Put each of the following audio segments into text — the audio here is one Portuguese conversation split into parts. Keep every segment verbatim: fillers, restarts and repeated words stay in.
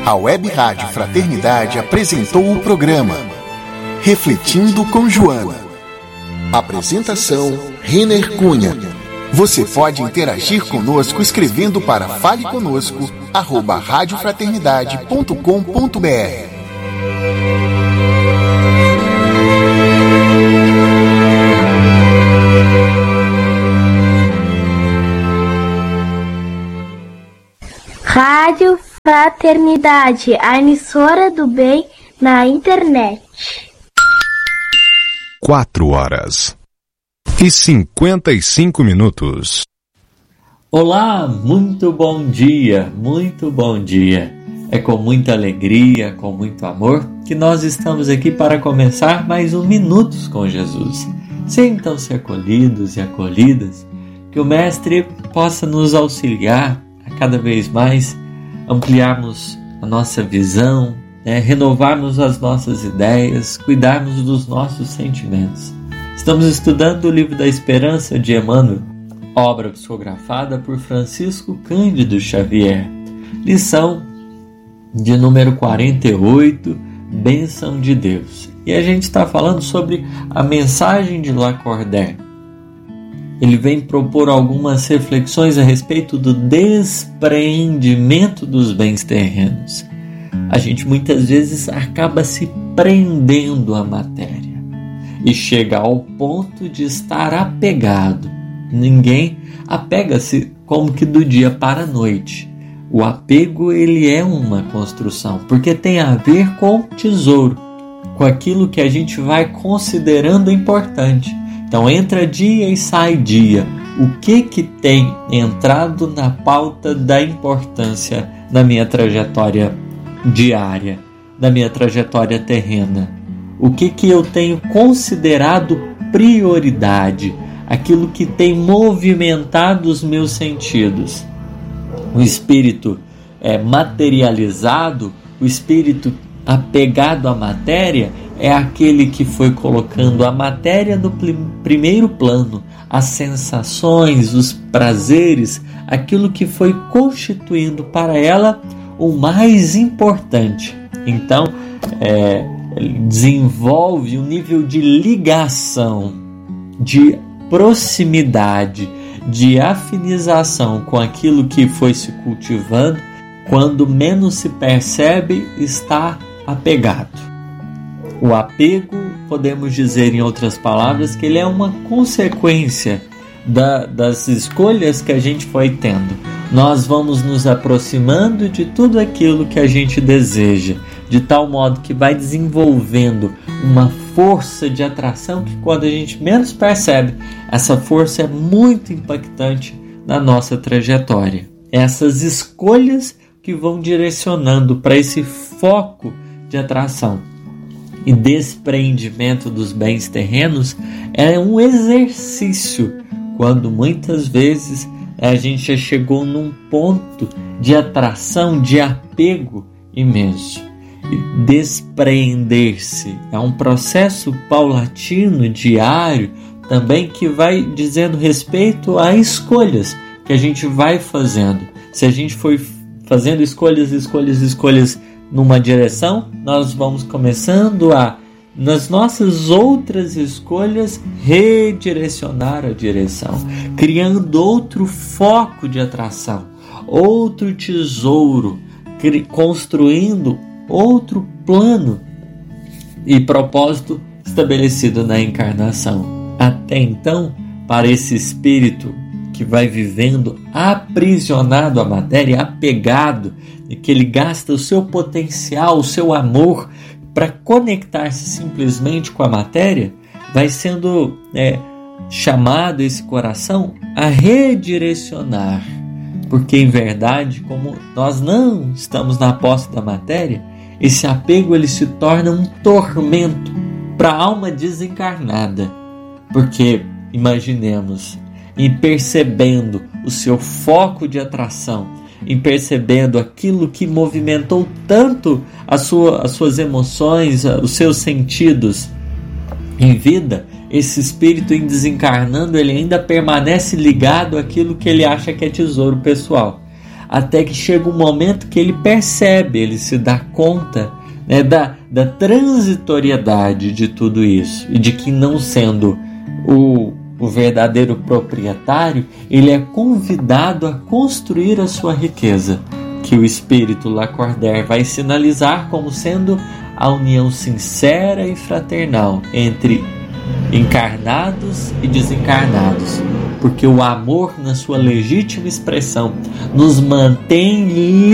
A Web Rádio Fraternidade apresentou o programa Refletindo com Joana. Apresentação, Renner Cunha. Você pode interagir conosco escrevendo para faleconosco arroba radiofraternidade ponto com ponto br. Rádio Fraternidade, a emissora do bem na internet. Quatro horas e cinquenta e cinco minutos. Olá, muito bom dia, muito bom dia. É com muita alegria, com muito amor, que nós estamos aqui para começar mais um Minutos com Jesus. Sintam-se acolhidos e acolhidas, que o Mestre possa nos auxiliar a cada vez mais ampliarmos a nossa visão, né? Renovarmos as nossas ideias, cuidarmos dos nossos sentimentos. Estamos estudando o Livro da Esperança de Emmanuel, obra psicografada por Francisco Cândido Xavier. Lição de número quarenta e oito, Bênção de Deus. E a gente está falando sobre a mensagem de Lacordaire. Ele vem propor algumas reflexões a respeito do despreendimento dos bens terrenos. A gente muitas vezes acaba se prendendo à matéria e chega ao ponto de estar apegado. Ninguém apega-se como que do dia para a noite. O apego, ele é uma construção, porque tem a ver com o tesouro, com aquilo que a gente vai considerando importante. Então entra dia e sai dia. O que que tem entrado na pauta da importância na minha trajetória diária, na minha trajetória terrena? O que que eu tenho considerado prioridade? Aquilo que tem movimentado os meus sentidos. O espírito é materializado, o espírito apegado à matéria, é aquele que foi colocando a matéria no primeiro plano, as sensações, os prazeres, aquilo que foi constituindo para ela o mais importante. Então, é, desenvolve um nível de ligação, de proximidade, de afinização com aquilo que foi se cultivando. Quando menos se percebe, está apegado. O apego, podemos dizer em outras palavras, que ele é uma consequência da, das escolhas que a gente foi tendo. Nós vamos nos aproximando de tudo aquilo que a gente deseja, de tal modo que vai desenvolvendo uma força de atração que, quando a gente menos percebe, essa força é muito impactante na nossa trajetória. Essas escolhas que vão direcionando para esse foco de atração e despreendimento dos bens terrenos é um exercício, quando muitas vezes a gente já chegou num ponto de atração, de apego imenso. E despreender-se é um processo paulatino, diário, também, que vai dizendo respeito a escolhas que a gente vai fazendo. Se a gente for fazendo escolhas, escolhas, escolhas numa direção, nós vamos começando a, nas nossas outras escolhas, redirecionar a direção, criando outro foco de atração, outro tesouro, construindo outro plano e propósito estabelecido na encarnação. Até então, para esse espírito que vai vivendo aprisionado à matéria, apegado, e que ele gasta o seu potencial, o seu amor para conectar-se simplesmente com a matéria, vai sendo é, chamado esse coração a redirecionar. Porque, em verdade, como nós não estamos na posse da matéria, esse apego ele se torna um tormento para a alma desencarnada. Porque, imaginemos, em percebendo o seu foco de atração, em percebendo aquilo que movimentou tanto a sua, as suas emoções, os seus sentidos em vida, esse espírito, em desencarnando, ele ainda permanece ligado àquilo que ele acha que é tesouro pessoal. até que chega um momento que ele percebe, ele se dá conta, né, da, da transitoriedade de tudo isso, e de que, não sendo o, o verdadeiro proprietário, ele é convidado a construir a sua riqueza, que o espírito Lacordaire vai sinalizar como sendo a união sincera e fraternal entre encarnados e desencarnados, porque o amor, na sua legítima expressão, nos mantém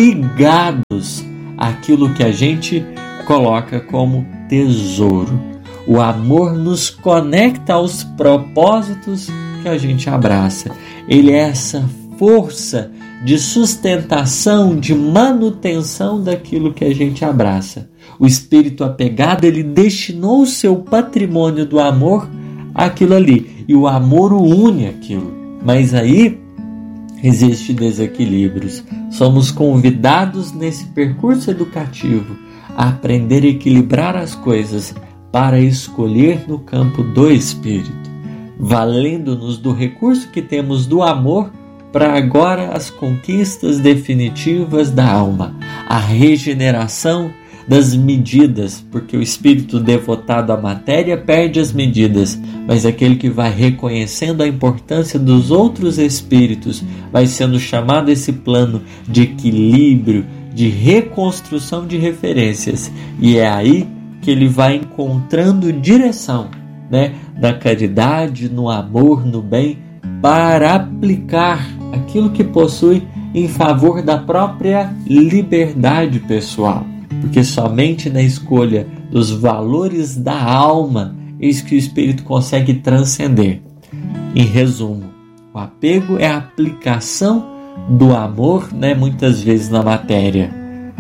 ligados àquilo que a gente coloca como tesouro. O amor nos conecta aos propósitos que a gente abraça. Ele é essa força de sustentação, de manutenção daquilo que a gente abraça. O espírito apegado, ele destinou o seu patrimônio do amor àquilo ali, e o amor o une aquilo. Mas aí existem desequilíbrios. Somos convidados nesse percurso educativo a aprender a equilibrar as coisas para escolher no campo do espírito, valendo-nos do recurso que temos do amor para agora as conquistas definitivas da alma, a regeneração das medidas, porque o espírito devotado à matéria perde as medidas, mas aquele que vai reconhecendo a importância dos outros espíritos vai sendo chamado a esse plano de equilíbrio, de reconstrução de referências, e é aí que ele vai encontrando direção, né, na caridade, no amor, no bem, para aplicar aquilo que possui em favor da própria liberdade pessoal. Porque somente na escolha dos valores da alma eis que o espírito consegue transcender. Em resumo, o apego é a aplicação do amor, né, muitas vezes na matéria.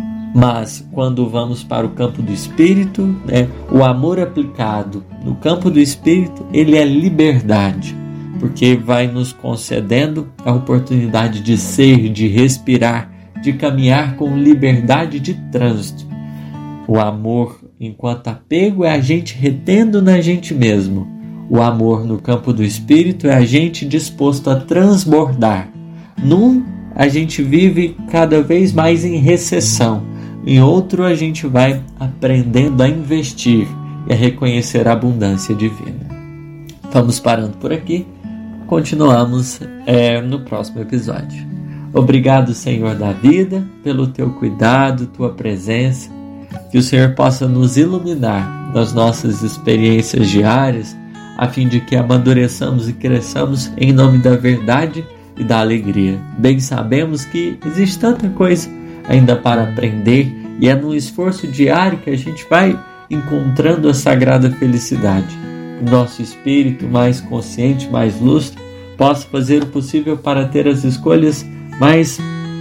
Mas quando vamos para o campo do espírito, né, o amor aplicado no campo do espírito, ele é liberdade, porque vai nos concedendo a oportunidade de ser, de respirar, de caminhar com liberdade de trânsito. O amor, enquanto apego, é a gente retendo na gente mesmo. O amor no campo do espírito é a gente disposto a transbordar. Num, a gente vive cada vez mais em recessão. Em outro, a gente vai aprendendo a investir e a reconhecer a abundância divina. Vamos parando por aqui. Continuamos é, no próximo episódio. Obrigado, Senhor da vida, pelo teu cuidado, tua presença. Que o Senhor possa nos iluminar nas nossas experiências diárias, a fim de que amadureçamos e cresçamos em nome da verdade e da alegria. Bem sabemos que existe tanta coisa ainda para aprender, e é num esforço diário que a gente vai encontrando a sagrada felicidade. O nosso espírito mais consciente, mais lúcido, possa fazer o possível para ter as escolhas mais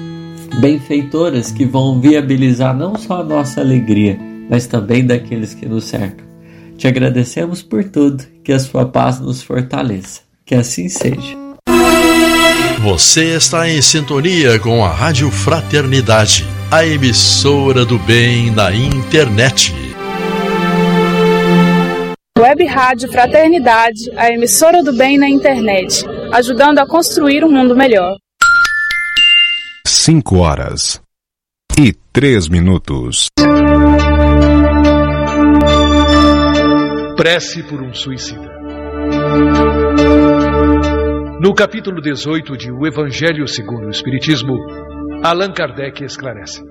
benfeitoras que vão viabilizar não só a nossa alegria, mas também daqueles que nos cercam. Te agradecemos por tudo, que a sua paz nos fortaleça. Que assim seja. Você está em sintonia com a Rádio Fraternidade, a emissora do bem na internet. Web Rádio Fraternidade, a emissora do bem na internet, ajudando a construir um mundo melhor. Cinco horas e três minutos. Prece por um suicida. No capítulo dezoito de O Evangelho segundo o Espiritismo, Allan Kardec esclarece: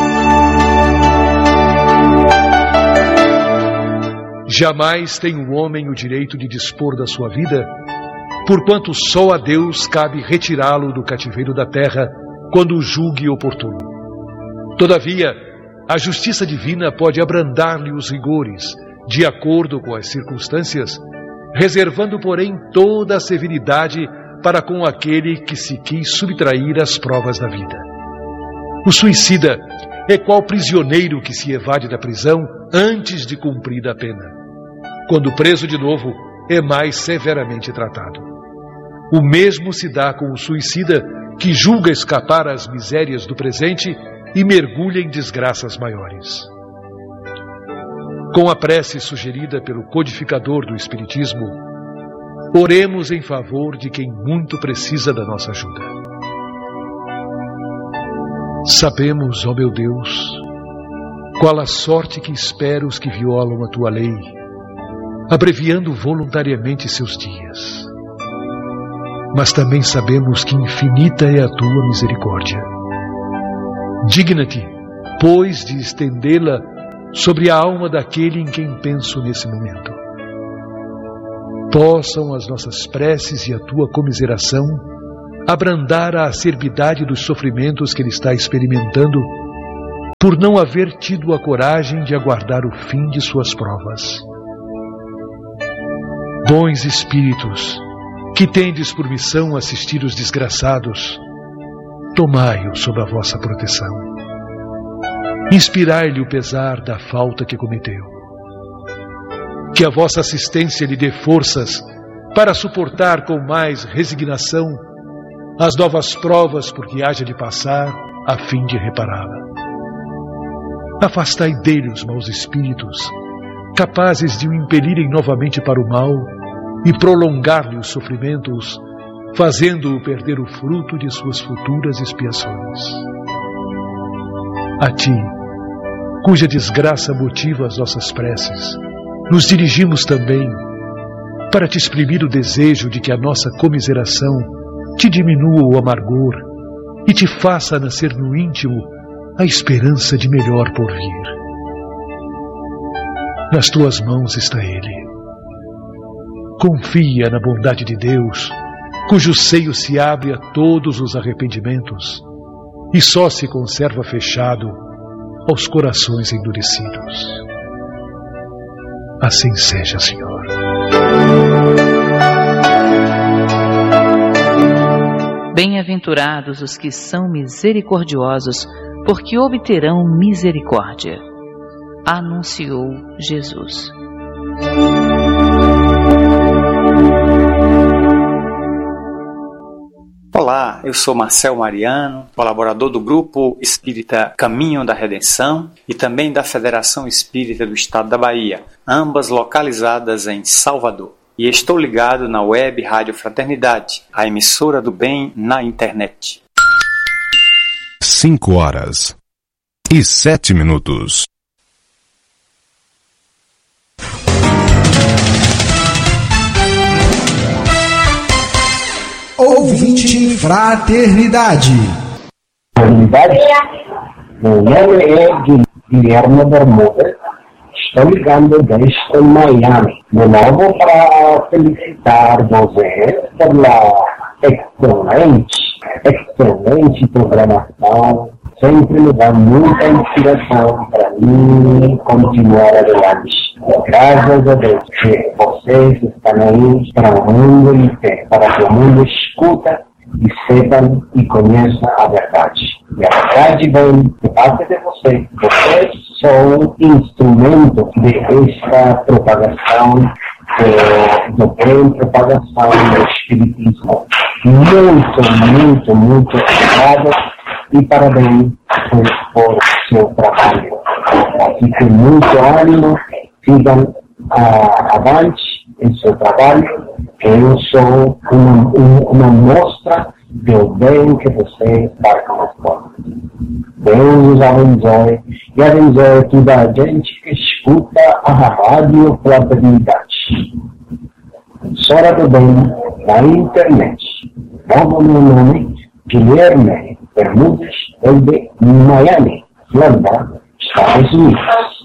jamais tem o homem o direito de dispor da sua vida, porquanto só a Deus cabe retirá-lo do cativeiro da terra quando o julgue oportuno. Todavia, a justiça divina pode abrandar-lhe os rigores, de acordo com as circunstâncias, reservando, porém, toda a severidade para com aquele que se quis subtrair às provas da vida. O suicida é qual prisioneiro que se evade da prisão antes de cumprida a pena. Quando preso de novo, é mais severamente tratado. O mesmo se dá com o suicida que julga escapar às misérias do presente e mergulha em desgraças maiores. Com a prece sugerida pelo codificador do Espiritismo, oremos em favor de quem muito precisa da nossa ajuda. Sabemos, ó meu Deus, qual a sorte que espera os que violam a tua lei, abreviando voluntariamente seus dias. Mas também sabemos que infinita é a tua misericórdia. Digna-te, pois, de estendê-la sobre a alma daquele em quem penso nesse momento. Possam as nossas preces e a tua comiseração abrandar a acerbidade dos sofrimentos que ele está experimentando por não haver tido a coragem de aguardar o fim de suas provas. Bons espíritos, que tendes por missão assistir os desgraçados, tomai-o sob a vossa proteção. Inspirai-lhe o pesar da falta que cometeu. Que a vossa assistência lhe dê forças para suportar com mais resignação as novas provas por que haja de passar a fim de repará-la. Afastai dele os maus espíritos, capazes de o impelirem novamente para o mal e prolongar-lhe os sofrimentos, fazendo-o perder o fruto de suas futuras expiações. A ti, cuja desgraça motiva as nossas preces, nos dirigimos também para te exprimir o desejo de que a nossa comiseração te diminua o amargor e te faça nascer no íntimo a esperança de melhor por vir. Nas tuas mãos está ele. Confia na bondade de Deus, cujo seio se abre a todos os arrependimentos e só se conserva fechado aos corações endurecidos. Assim seja, Senhor. Bem-aventurados os que são misericordiosos, porque obterão misericórdia. Anunciou Jesus. Olá, eu sou Marcel Mariano, colaborador do Grupo Espírita Caminho da Redenção e também da Federação Espírita do Estado da Bahia, ambas localizadas em Salvador. E estou ligado na web Rádio Fraternidade, a emissora do bem na internet. Cinco horas e sete minutos. Ouvinte Fraternidade. Meu nome é Guilherme Bermuda. Estou ligando desde Miami. De novo para felicitar você pela excelente, excelente programação. Sempre me dá muita inspiração para mim continuar adelante. Graças a Deus que vocês estão aí para o mundo inteiro, para que o mundo escuta e sepam e conheça a verdade. E a verdade vem de parte de vocês. Vocês são instrumento desta propagação do, do bem, propagação do Espiritismo. Muito, muito, muito obrigado e parabéns por, por seu trabalho. Assim que muito ânimo, sigam uh, avante em seu trabalho, que eu sou uma, uma mostra do bem que você está conosco. Deus os abençoe e abençoe toda a gente que escuta a Rádio Fraternidade. Sora do Bem na internet. Novo meu nome, Guilherme Bermudas, de Miami, Flórida, Estados Unidos.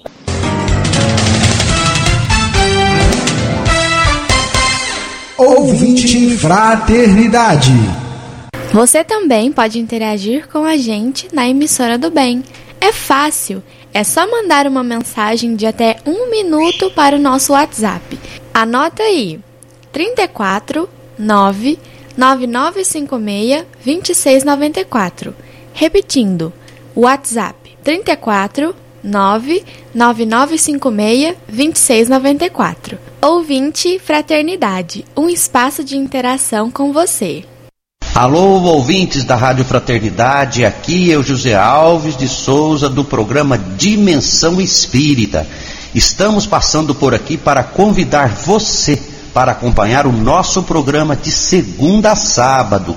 Ouvinte Fraternidade. Você também pode interagir com a gente na emissora do bem. É fácil, é só mandar uma mensagem de até um minuto para o nosso WhatsApp. Anota aí, trinta e quatro, nove, nove nove cinco seis, dois seis nove quatro. Repetindo, WhatsApp trinta e quatro, nove, nove nove cinco seis, dois seis nove quatro. Ouvinte Fraternidade, um espaço de interação com você. Alô, ouvintes da Rádio Fraternidade, aqui é o José Alves de Souza do programa Dimensão Espírita. Estamos passando por aqui para convidar você para acompanhar o nosso programa de segunda a sábado,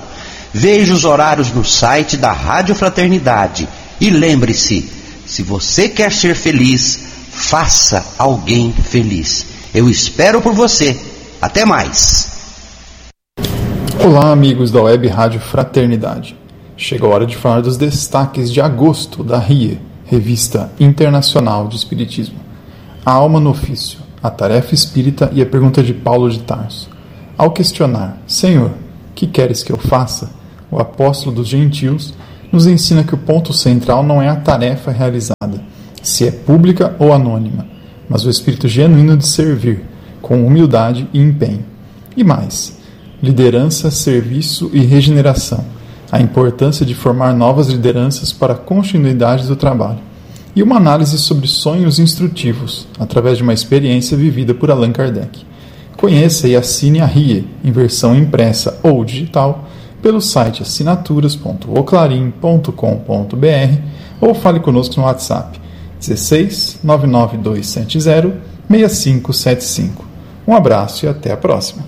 Veja os horários no site da Rádio Fraternidade. E lembre-se, se você quer ser feliz, faça alguém feliz. Eu espero por você. Até mais. Olá, amigos da Web Rádio Fraternidade. Chegou a hora de falar dos destaques de agosto da R I E, Revista Internacional de Espiritismo. A alma no ofício, a tarefa espírita e a pergunta de Paulo de Tarso. Ao questionar, Senhor, que queres que eu faça? O apóstolo dos gentios nos ensina que o ponto central não é a tarefa realizada, se é pública ou anônima, mas o espírito genuíno de servir, com humildade e empenho. E mais, liderança, serviço e regeneração, a importância de formar novas lideranças para a continuidade do trabalho, e uma análise sobre sonhos instrutivos, através de uma experiência vivida por Allan Kardec. Conheça e assine a R I E, em versão impressa ou digital, pelo site assinaturas ponto o clarim ponto com ponto b r ou fale conosco no WhatsApp dezesseis nove nove dois sete zero seis cinco sete cinco. Um abraço e até a próxima.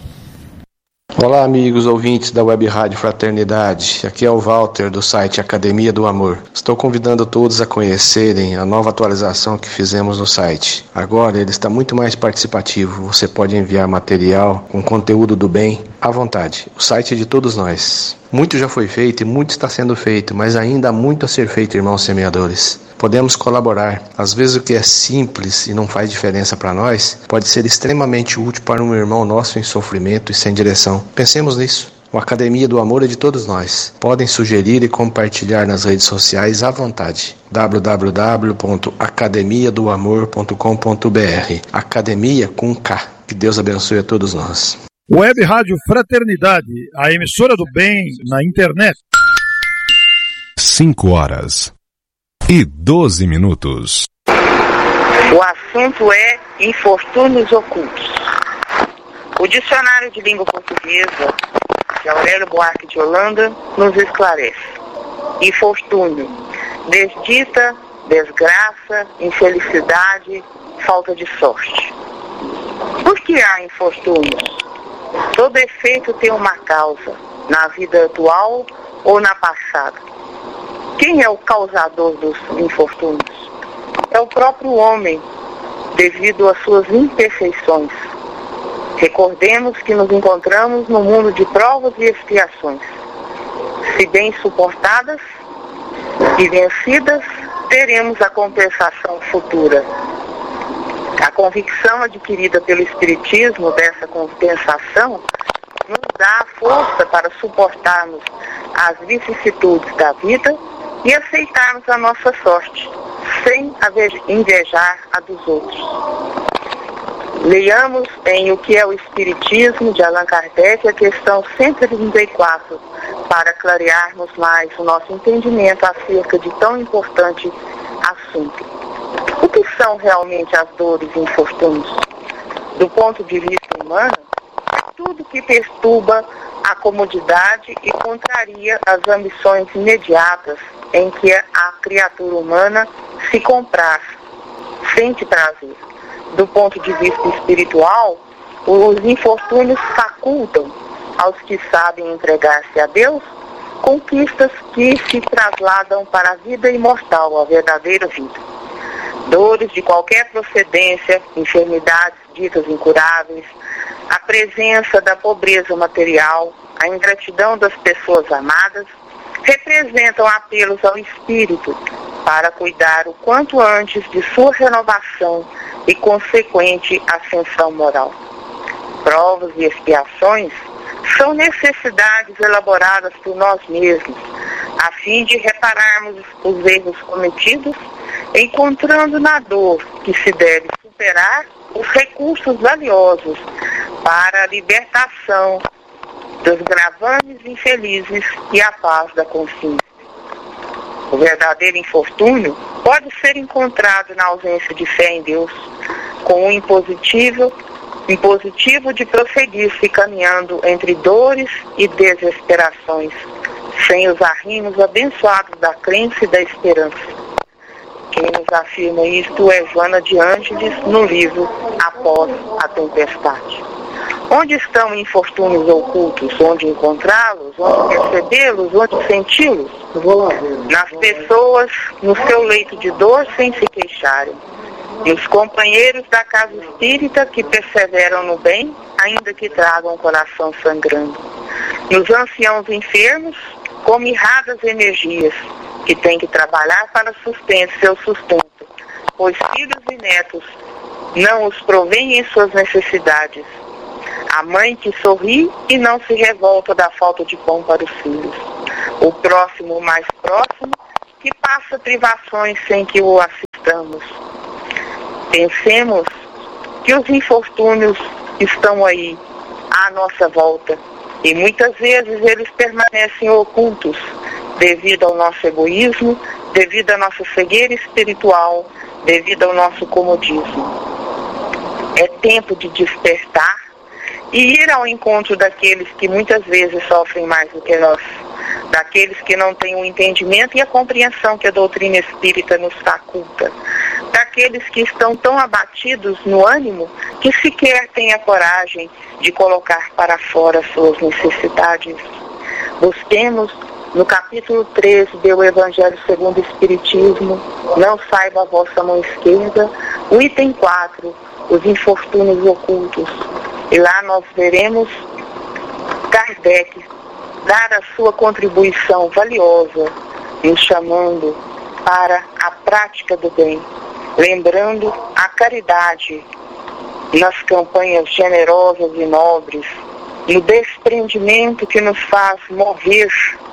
Olá, amigos ouvintes da Web Rádio Fraternidade. Aqui é o Walter, do site Academia do Amor. Estou convidando todos a conhecerem a nova atualização que fizemos no site. Agora ele está muito mais participativo. Você pode enviar material com conteúdo do bem à vontade. O site é de todos nós. Muito já foi feito e muito está sendo feito, mas ainda há muito a ser feito, irmãos semeadores. Podemos colaborar. Às vezes o que é simples e não faz diferença para nós, pode ser extremamente útil para um irmão nosso em sofrimento e sem direção. Pensemos nisso. A Academia do Amor é de todos nós. Podem sugerir e compartilhar nas redes sociais à vontade. w w w ponto academia do amor ponto com ponto b r. Academia com K. Que Deus abençoe a todos nós. Web Rádio Fraternidade, a emissora do bem na internet. Cinco horas e doze minutos. O assunto é infortúnios ocultos. O dicionário de língua portuguesa de Aurélio Buarque de Holanda nos esclarece: infortúnio, desdita, desgraça, infelicidade, falta de sorte. Por que há infortúnios? Todo efeito tem uma causa, na vida atual ou na passada. Quem é o causador dos infortúnios? É o próprio homem, devido às suas imperfeições. Recordemos que nos encontramos no mundo de provas e expiações. Se bem suportadas e vencidas, teremos a compensação futura. A convicção adquirida pelo Espiritismo dessa compensação nos dá a força para suportarmos as vicissitudes da vida e aceitarmos a nossa sorte, sem invejar a dos outros. Leiamos em O que é o Espiritismo, de Allan Kardec, a questão cento e trinta e quatro, para clarearmos mais o nosso entendimento acerca de tão importante assunto. O que são realmente as dores e infortúnios? Do ponto de vista humano, tudo que perturba a comodidade e contraria as ambições imediatas em que a criatura humana se compraz, sente prazer. Do ponto de vista espiritual, os infortúnios facultam aos que sabem entregar-se a Deus conquistas que se trasladam para a vida imortal, a verdadeira vida. Dores de qualquer procedência, enfermidades ditas incuráveis, a presença da pobreza material, a ingratidão das pessoas amadas, representam apelos ao espírito para cuidar o quanto antes de sua renovação e consequente ascensão moral. Provas e expiações são necessidades elaboradas por nós mesmos, a fim de repararmos os erros cometidos, encontrando na dor que se deve superar os recursos valiosos para a libertação dos gravames infelizes e a paz da consciência. O verdadeiro infortúnio pode ser encontrado na ausência de fé em Deus, com o impositivo, impositivo de prosseguir-se caminhando entre dores e desesperações, sem os arrimos abençoados da crença e da esperança. Quem nos afirma isto é Joana de Ângeles, no livro Após a Tempestade. Onde estão infortúnios ocultos? Onde encontrá-los? Onde percebê-los? Onde senti-los? Nas pessoas, no seu leito de dor, sem se queixarem. Nos companheiros da casa espírita que perseveram no bem, ainda que tragam o coração sangrando. Nos anciãos enfermos, com mirradas energias, que têm que trabalhar para sustento, seu sustento, pois filhos e netos não os provêm em suas necessidades. A mãe que sorri e não se revolta da falta de pão para os filhos. O próximo mais próximo, que passa privações sem que o assistamos. Pensemos que os infortúnios estão aí, à nossa volta, e muitas vezes eles permanecem ocultos, devido ao nosso egoísmo, devido à nossa cegueira espiritual, devido ao nosso comodismo. É tempo de despertar e ir ao encontro daqueles que muitas vezes sofrem mais do que nós, daqueles que não têm o entendimento e a compreensão que a doutrina espírita nos faculta, daqueles que estão tão abatidos no ânimo que sequer têm a coragem de colocar para fora suas necessidades. Busquemos no capítulo treze do Evangelho segundo o Espiritismo, não saiba a vossa mão esquerda, o item quatro, os infortúnios ocultos. E lá nós veremos Kardec dar a sua contribuição valiosa, nos chamando para a prática do bem, lembrando a caridade nas campanhas generosas e nobres, no desprendimento que nos faz mover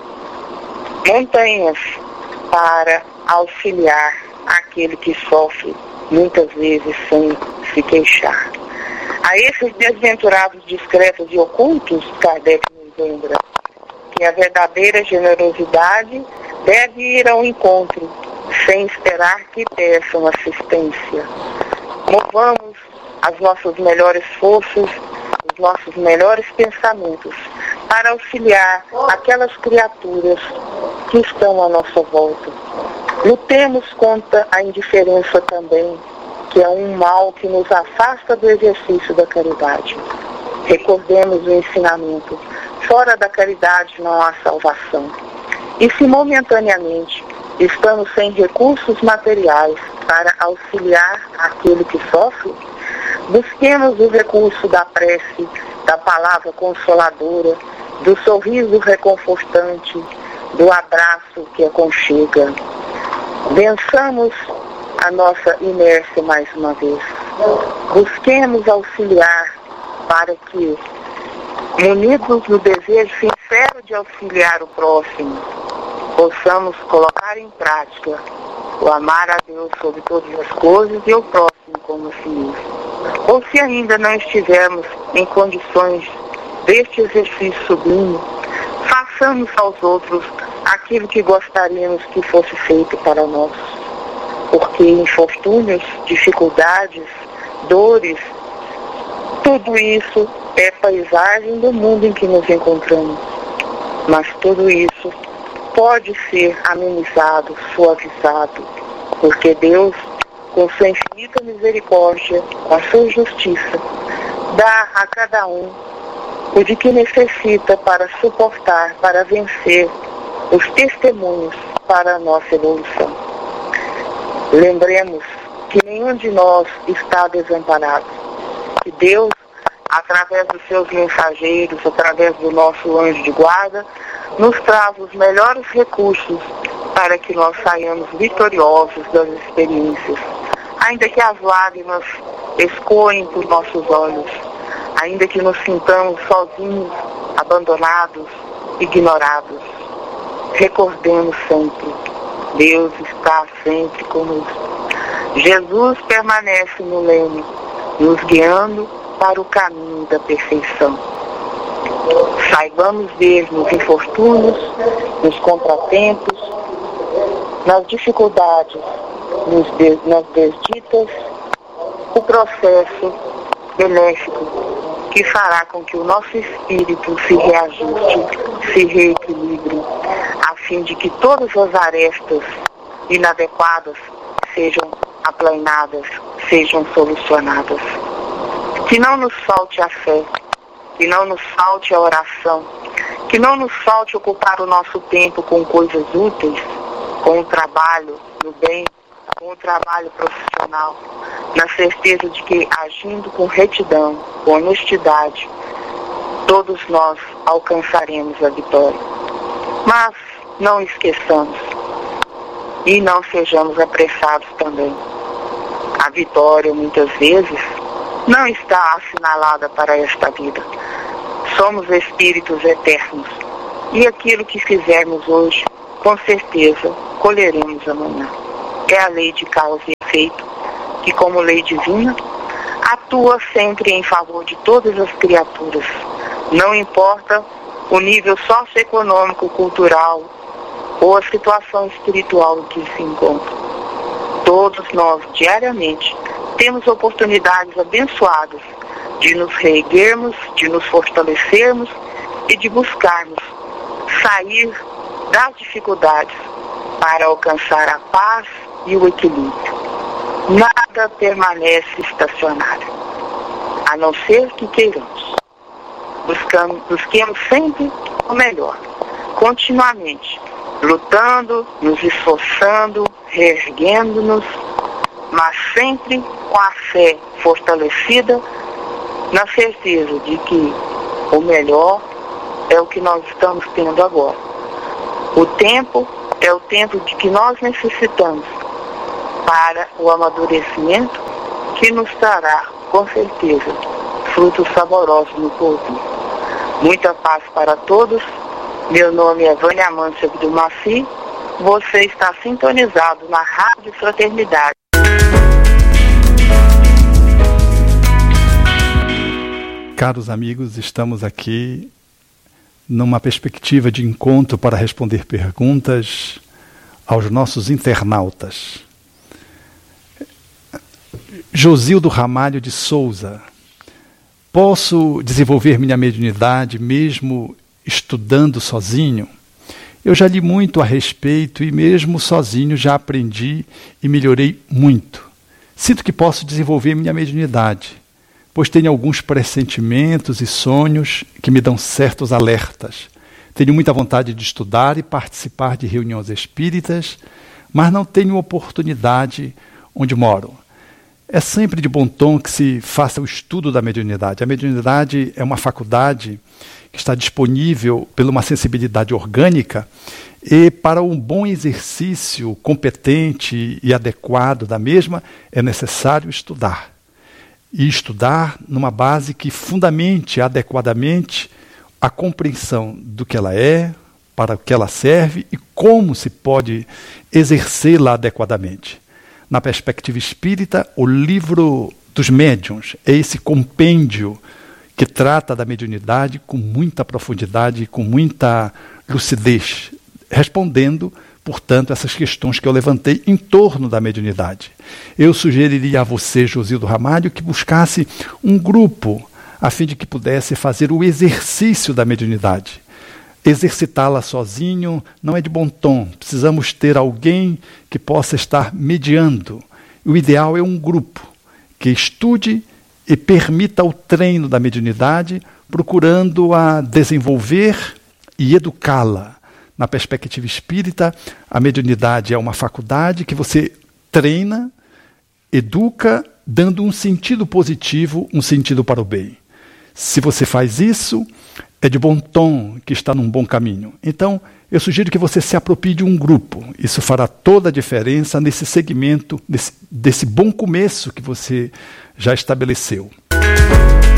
montanhas para auxiliar aquele que sofre, muitas vezes sem se queixar. A esses desventurados discretos e ocultos, Kardec nos lembra que a verdadeira generosidade deve ir ao encontro, sem esperar que peçam assistência. Movamos as nossas melhores forças, os nossos melhores pensamentos, para auxiliar aquelas criaturas que estão à nossa volta. Lutemos contra a indiferença também, que é um mal que nos afasta do exercício da caridade. Recordemos o ensinamento: fora da caridade não há salvação. E se momentaneamente estamos sem recursos materiais para auxiliar aquele que sofre, busquemos o recurso da prece, da palavra consoladora, do sorriso reconfortante, do abraço que aconchega. Vençamos a nossa inércia mais uma vez. Busquemos auxiliar para que, munidos no desejo sincero de auxiliar o próximo, possamos colocar em prática o amar a Deus sobre todas as coisas e o próximo como si mesmo. Ou se ainda não estivermos em condições deste exercício sublime, façamos aos outros aquilo que gostaríamos que fosse feito para nós. Porque infortúnios, dificuldades, dores, tudo isso é paisagem do mundo em que nos encontramos. Mas tudo isso pode ser amenizado, suavizado, porque Deus, com sua infinita misericórdia, com a sua justiça, dá a cada um o de que necessita para suportar, para vencer os testemunhos para a nossa evolução. Lembremos que nenhum de nós está desamparado, que Deus, através dos seus mensageiros, através do nosso anjo de guarda, nos traz os melhores recursos para que nós saiamos vitoriosos das experiências, ainda que as lágrimas escoem por nossos olhos, ainda que nos sintamos sozinhos, abandonados, ignorados. Recordemos sempre, Deus está sempre conosco. Jesus permanece no leme, nos guiando para o caminho da perfeição. Saibamos ver nos infortúnios, nos contratempos, nas dificuldades, nos des, nas desditas, o processo benéfico que fará com que o nosso espírito se reajuste, se reequilibre, a fim de que todas as arestas inadequadas sejam aplanadas, sejam solucionadas. Que não nos falte a fé, que não nos falte a oração, que não nos falte ocupar o nosso tempo com coisas úteis, com o trabalho no bem, com o trabalho profissional, na certeza de que, agindo com retidão, com honestidade, todos nós alcançaremos a vitória. Mas não esqueçamos e não sejamos apressados também. A vitória, muitas vezes, não está assinalada para esta vida. Somos espíritos eternos e aquilo que fizermos hoje, com certeza, colheremos amanhã. É a lei de causa e efeito que, como lei divina, atua sempre em favor de todas as criaturas. Não importa o nível socioeconômico, cultural ou a situação espiritual em que se encontra. Todos nós, diariamente, temos oportunidades abençoadas de nos reerguermos, de nos fortalecermos e de buscarmos sair das dificuldades para alcançar a paz e o equilíbrio. Nada permanece estacionário, a não ser que queiramos. Buscamos, busquemos sempre o melhor, continuamente, lutando, nos esforçando, reerguendo-nos, mas sempre com a fé fortalecida, na certeza de que o melhor é o que nós estamos tendo agora. O tempo é o tempo de que nós necessitamos para o amadurecimento que nos trará, com certeza, frutos saborosos no porvir. Muita paz para todos. Meu nome é Vânia Amância Abdulmaci. Você está sintonizado na Rádio Fraternidade. Caros amigos, estamos aqui numa perspectiva de encontro para responder perguntas aos nossos internautas. Josildo Ramalho de Souza: posso desenvolver minha mediunidade mesmo estudando sozinho? Eu já li muito a respeito e mesmo sozinho já aprendi e melhorei muito. Sinto que posso desenvolver minha mediunidade, pois tenho alguns pressentimentos e sonhos que me dão certos alertas. Tenho muita vontade de estudar e participar de reuniões espíritas, mas não tenho oportunidade onde moro. É sempre de bom tom que se faça o estudo da mediunidade. A mediunidade é uma faculdade que está disponível pela uma sensibilidade orgânica, e para um bom exercício competente e adequado da mesma é necessário estudar. E estudar numa base que fundamente adequadamente a compreensão do que ela é, para o que ela serve e como se pode exercê-la adequadamente. Na perspectiva espírita, o livro dos médiuns é esse compêndio que trata da mediunidade com muita profundidade e com muita lucidez, respondendo, portanto, essas questões que eu levantei em torno da mediunidade. Eu sugeriria a você, Josildo Ramalho, que buscasse um grupo a fim de que pudesse fazer o exercício da mediunidade. Exercitá-la sozinho não é de bom tom. Precisamos ter alguém que possa estar mediando. O ideal é um grupo que estude e permita o treino da mediunidade, procurando a desenvolver e educá-la. Na perspectiva espírita, a mediunidade é uma faculdade que você treina, educa, dando um sentido positivo, um sentido para o bem. Se você faz isso, é de bom tom que está num bom caminho. Então, eu sugiro que você se aproprie de um grupo. Isso fará toda a diferença nesse segmento, desse, desse bom começo que você já estabeleceu.